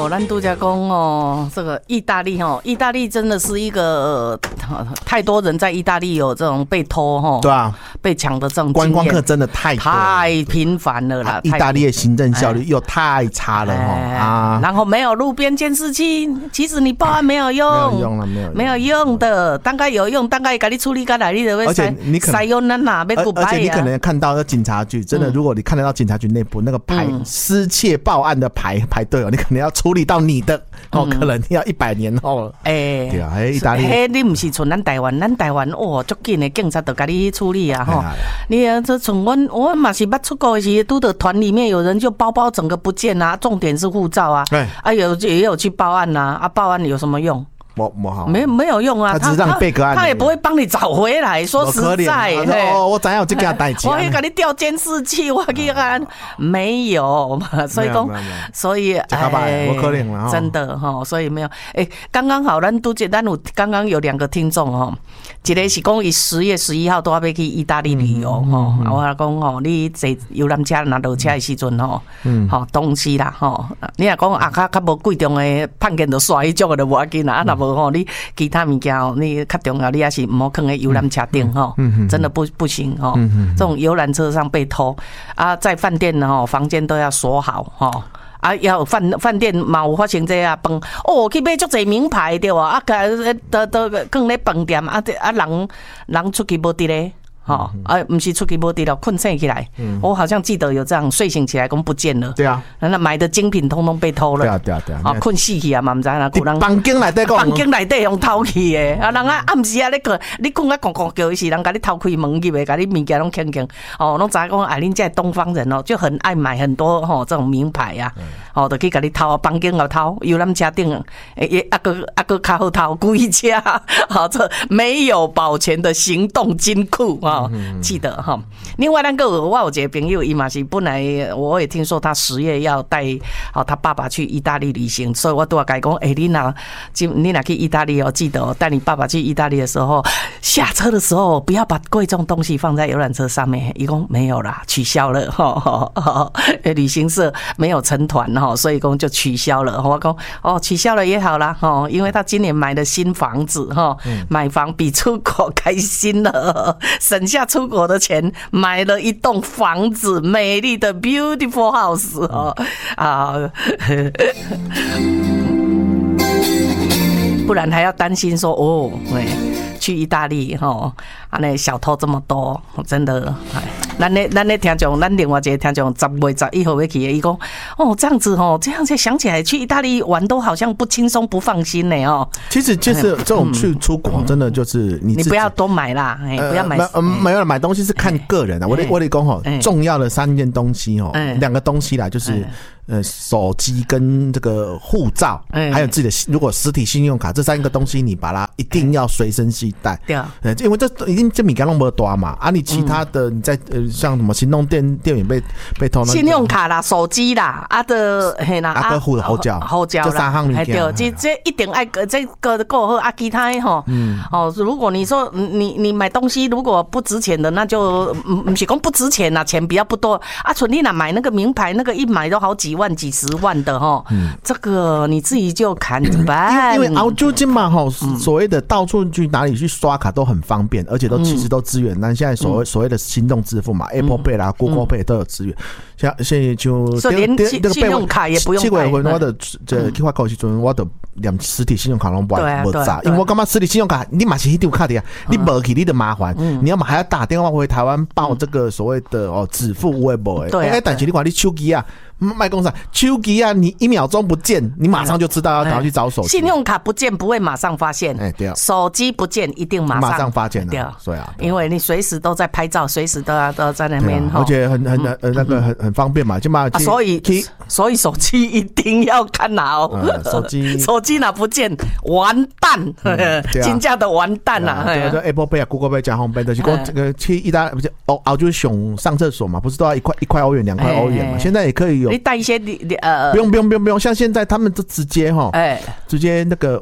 咱度假公哦，这个意大利哦，意大利真的是一个太多人在意大利有这种被偷哈， 对啊， 被抢的这种观光客真的太频繁了啦。 意大利的行政效率又太差了啊， 然后没有路边监视器，其实你报案没有用，没有用的，大概有用，大概给你处理干来，你就会而且你可能用那哪被古而且你可能看到警察局，真的，如果你看得到警察局内部那个失窃报案的排队哦，你可能要处理到你的可能要100年后了。对啊，意大利， 你不是像咱台湾哦，足紧的警察就给你处理啊哈。你这从我嘛是捌出国的时，都的团里面有人就包包整个不见啊，重点是护照啊，也有去报案啊，报案有什么用？没有用啊， 他只是让备个案， 他也不会帮你找回来。说实在， 我怎样去给他带钱？ 我去给你调监视器，我给他没有嘛，所以讲，所以我可怜了， 真的哈，所以没有。刚刚好，咱有刚刚有2个听众哈，一个是讲伊10月11号都要去意大利旅游哈，我讲吼，你坐游览车拿落车的时阵吼，东西啦吼，你若讲较无贵重的判件就刷迄种的就无要紧啦，那无。你其他物件你较重要，你也是唔好放在游览车顶真的不行这种游览车上被偷啊，在饭店房间都要锁好要饭店嘛有发生这样饭去买足侪名牌对啊，都放咧饭店人出去无伫咧。不是出去没地了，困醒起来。我好像记得有这样，睡醒起来讲不见了。 对啊， 那买的精品通通被偷了。 对啊。 困死去啊嘛，唔知啦。 房间内底用偷去的，人暗时啊，你困啊，咣叫时，人家你偷开门入去，甲你物件拢捡，拢知讲恁这东方人就很爱买很多这种名牌啊，就去甲你偷，房间也偷，游览车顶个较好偷，规车这没有保全的行动金库啊。记得哈。另外我有一个朋友，伊嘛是本来我也听说他10月要带他爸爸去意大利旅行，所以我都要跟他讲，你若去意大利记得带你爸爸去意大利的时候，下车的时候不要把贵重东西放在游览车上面。伊讲没有啦，取消了旅行社没有成团所以讲就取消了。我讲取消了也好啦因为他今年买了新房子买房比出国开心了，省下出国的钱买了一栋房子，美丽的 beautiful house 不然还要担心说去意大利小偷这么多，真的咱的听众，咱另外一个听众10月11号要去的，伊讲这样子想起来去意大利玩都好像不轻松不放心呢其实就是这种去出国真的就是你不要多买啦，不要买没有买东西是看个人的。我得讲重要的3件东西2个东西啦，就是手机跟这个护照，还有自己的如果实体信用卡，这3个东西你把它一定要随身携带。对啊，因为这一定这物件拢无大嘛，你其他的你在像什么行动电源被偷， 信用卡啦、手机啦，嘿啦， 护照这3项物件，这一定爱这个够好其他如果你说你买东西如果不值钱的，那就不是讲不值钱啦，钱比较不多纯你买那个名牌，那个一买都好几万几十万的这个你自己就看着办。 因为澳洲今嘛所谓的到处去哪里去刷卡都很方便，而且其实都支援。那现在所谓的行动支付嘛，Apple Pay 啦、Google Pay 都有支援。像就连信用卡也不用开。7月份我的去发卡时阵，我的连实体信用卡拢无查，因为我感觉实体信用卡你嘛是迄张卡的，你无去你就麻烦，你要么还要打电话回台湾报这个所谓的止付有的无的。但是你看你手机卖公司手机你1秒钟不见，你马上就知道要赶快去找手机。 信用卡不见不会马上发现，手机不见一定马上发现了。对啊，因为你随时都在拍照，随时都在那边而且很方便嘛，就嘛。 所以手机一定要看好，手机哪不见完蛋，真正的完蛋啦。 对 ，Apple Pay 啊 ，Google Pay 加方便，就是讲这个去意大利不是澳洲熊上厕所嘛，不是都要1块欧元、2块欧元嘛？现在也可以有。 你带一些不用，像现在他们都直接直接那个我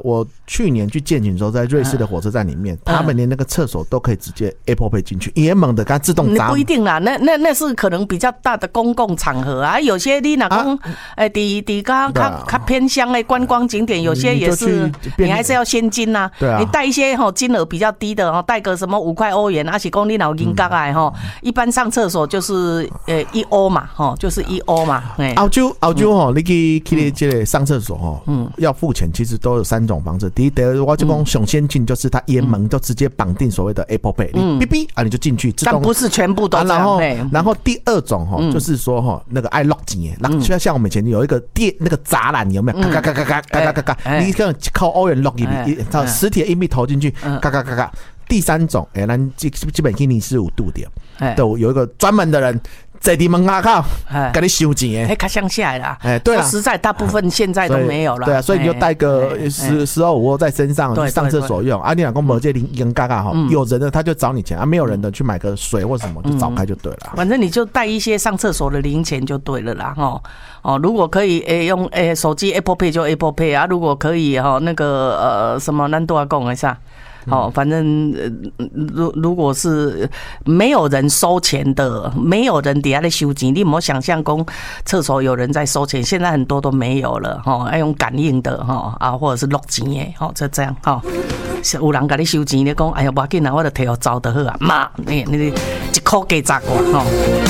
去年去健行的时候，在瑞士的火车站里面，他们连那个厕所都可以直接 Apple Pay 进去，也猛的，它自动闸。 不一定啦，那是可能比较大的公共场合啊，有些你哪公底较偏乡的观光景点，有些也是你还是要现金呐。 对啊， 你带一些金额比较低的带个什么5块欧元，而且讲你老金角哎一般上厕所就是1欧嘛就是1欧嘛。 澳洲你去这个上厕所要付钱，其实都有3种方式。第一，我就讲上先进就是它沿门就直接绑定所谓的 Apple Pay， 你哔哔啊你就进去， 但不是全部都这样。 然后第二种就是说那个爱 lock 钱，然后像我们以前有一个那个栅栏有没有？咔咔咔咔咔咔咔，你可以靠欧元 lock 一实体的硬币投进去，咔咔咔咔。第三种，咱基本给你是5度的，都有一个专门的人。在你门口给你收钱， 较乡下啦。 对了， 实在大部分现在都没有了。 对啊，所以你就带个10欧5欧在身上去上厕所用。你老公没这零嘎嘎有人的他就找你钱没有人的去买个水或什么就找开就对了。 反正你就带一些上厕所的零钱就对了啦。如果可以用手机 Apple Pay 就 Apple Pay 啊，如果可以那个什么咱都要讲一下。反正如果是没有人收钱的，没有人底下在收钱，你有没有想象讲厕所有人在收钱？现在很多都没有了，要用感应的或者是录钱的，就这样有人给你收钱，你讲哎呀，不要紧啦，我就摕互走就好啊，妈，你1块加10块